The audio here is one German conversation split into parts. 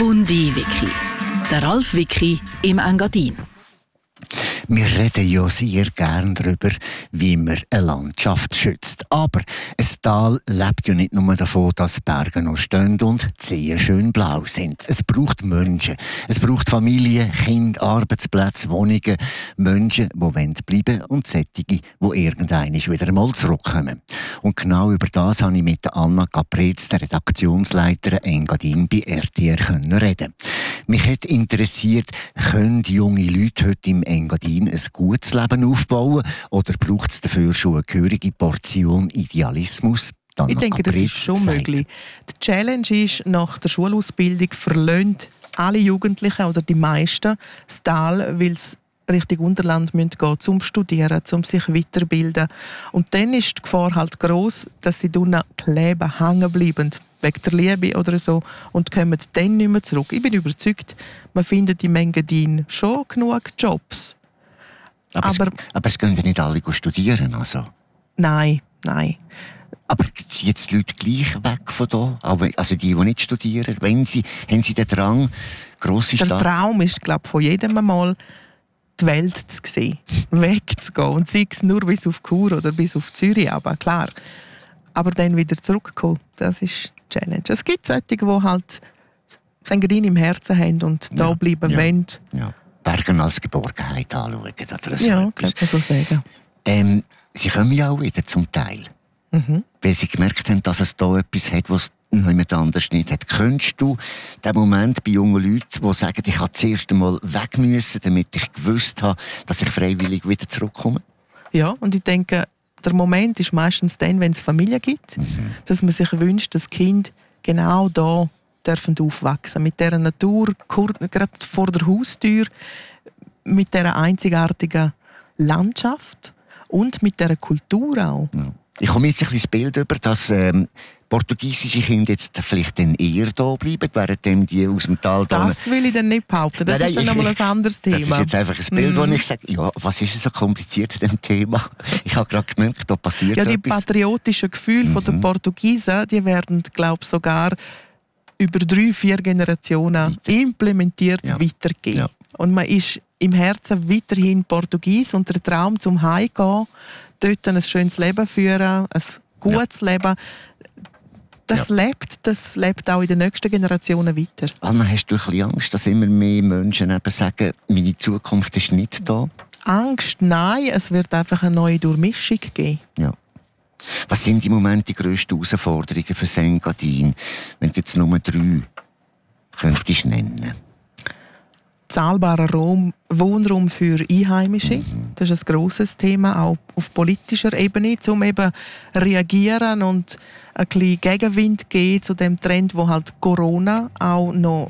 Bundi-Wiki. Der Ralf Wiki im Engadin. Wir reden ja sehr gern darüber, wie man eine Landschaft schützt. Aber ein Tal lebt ja nicht nur davon, dass Berge noch stehen und die Seen schön blau sind. Es braucht Menschen. Es braucht Familien, Kinder, Arbeitsplätze, Wohnungen. Menschen, die bleiben wollen und solche, die irgendwann wieder einmal zurückkommen. Und genau über das habe ich mit Anna Capretz, der Redaktionsleiterin Engadin bei RTR, reden. Mich hat interessiert, können junge Leute heute im Engadin ein gutes Leben aufbauen oder braucht es dafür schon eine gehörige Portion Idealismus? Ich denke, das ist schon möglich. Die Challenge ist, nach der Schulausbildung verlassen alle Jugendlichen oder die meisten das Tal, weil sie Richtung Unterland gehen müssen, zum Studieren, zum sich weiterbilden. Und dann ist die Gefahr halt gross, dass sie drinnen kleben, hängen bleiben, wegen der Liebe oder so, und kommen dann nicht mehr zurück. Ich bin überzeugt, man findet im Engadin schon genug Jobs. Aber es gehen ja nicht alle studieren, also? Nein. Aber sind jetzt die Leute gleich weg von da? Also die nicht studieren, haben sie den Drang, grosse Stadt? Der Traum ist, glaube ich, von jedem einmal, die Welt zu sehen, wegzugehen. Und sei es nur bis auf Chur oder bis auf Zürich, aber klar. Aber dann wieder zurückkommen, das ist die Challenge. Es gibt solche, die halt das Engadin im Herzen haben und da bleiben wollen. Ja. Bergen als Geborgenheit anschauen, oder so. Ja, kann man so sagen. Sie kommen ja auch wieder zum Teil. Weil sie gemerkt haben, dass es da etwas hat, was niemand anders nicht hat. Könntest du den Moment bei jungen Leuten, die sagen, ich habe zuerst einmal weg müssen, damit ich gewusst habe, dass ich freiwillig wieder zurückkomme? Ja, und ich denke, der Moment ist meistens dann, wenn es Familie gibt, dass man sich wünscht, dass Kinder genau da dürfen aufwachsen. Mit dieser Natur, gerade vor der Haustür, mit dieser einzigartigen Landschaft und mit dieser Kultur auch. Ja. Ich komme jetzt ein bisschen das Bild über, dass portugiesische Kinder jetzt vielleicht dann eher da bleiben, während die aus dem Tal... Das will ich dann nicht behaupten. Das ist dann nochmal ein anderes Thema. Das ist jetzt einfach ein Bild, wo ich sage, ja, was ist so kompliziert an diesem Thema? Ich habe gerade gemerkt, da passiert etwas. Ja, die patriotischen Gefühle der Portugiesen, die werden, glaube ich, sogar über 3-4 Generationen implementiert weitergegeben. Ja. Und man ist im Herzen weiterhin Portugies und der Traum zum Heimgehen, dort ein schönes Leben führen, ein gutes Leben, das lebt auch in den nächsten Generationen weiter. Anna, hast du ein bisschen Angst, dass immer mehr Menschen eben sagen, meine Zukunft ist nicht da? Angst? Nein, es wird einfach eine neue Durchmischung geben. Ja. Was sind im Moment die grössten Herausforderungen für Engadin, wenn du jetzt nur 3 könntest nennen? Zahlbarer Wohnraum für Einheimische. Das ist ein grosses Thema, auch auf politischer Ebene, um eben reagieren und ein bisschen Gegenwind geben zu dem Trend, wo halt Corona auch noch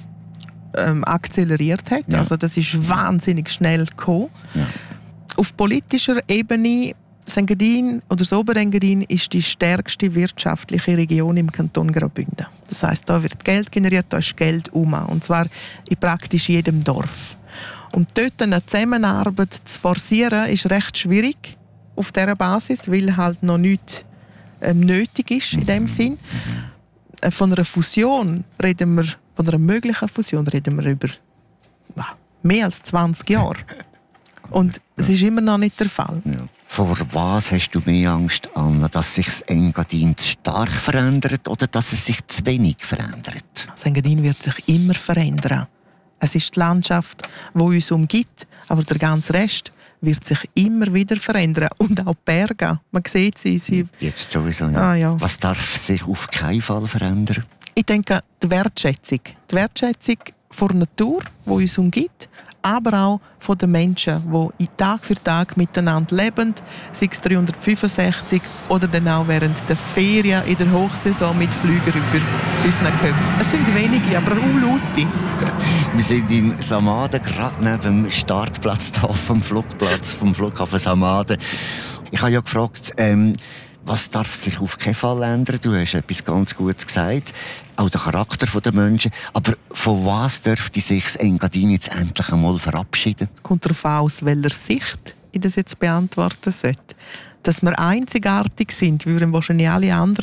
akzeleriert hat. Ja. Also das ist wahnsinnig schnell gekommen. Ja. Auf politischer Ebene, das Engadin oder das Oberengadin ist die stärkste wirtschaftliche Region im Kanton Graubünden. Das heisst, da wird Geld generiert, da ist Geld um. Und zwar in praktisch jedem Dorf. Und dort eine Zusammenarbeit zu forcieren, ist recht schwierig auf dieser Basis, weil halt noch nichts nötig ist in dem Sinn. Von einer Fusion von einer möglichen Fusion reden wir über mehr als 20 Jahre. Und es ist immer noch nicht der Fall. Ja. Vor was hast du mehr Angst, Anna? Dass sich das Engadin zu stark verändert oder dass es sich zu wenig verändert? Das Engadin wird sich immer verändern. Es ist die Landschaft, die uns umgibt, aber der ganze Rest wird sich immer wieder verändern. Und auch die Berge. Man sieht sie. Jetzt sowieso, ja. Ja. Was darf sich auf keinen Fall verändern? Ich denke, die Wertschätzung. Die Wertschätzung vor der Natur, die uns umgibt, aber auch von den Menschen, die Tag für Tag miteinander leben, sei es 365 oder dann auch während der Ferien in der Hochsaison mit Flügen über unseren Köpfen. Es sind wenige, aber auch laute. Wir sind in Samaden, gerade neben dem Startplatz vom Flughafen Samaden. Ich habe ja gefragt, was darf sich auf keinen Fall ändern? Du hast etwas ganz Gutes gesagt. Auch der Charakter der Menschen. Aber von was dürfte sich das Engadin jetzt endlich einmal verabschieden? Kommt darauf an, aus welcher Sicht ich das jetzt beantworten sollte. Dass wir einzigartig sind, würden wahrscheinlich alle anderen